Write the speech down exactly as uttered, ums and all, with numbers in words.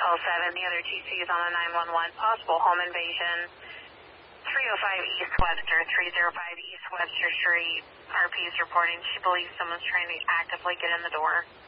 call seven. The other T C is on a nine one one. Possible home invasion. three oh five East Webster, three oh five East Webster Street. R P is reporting she believes someone's trying to actively get in the door.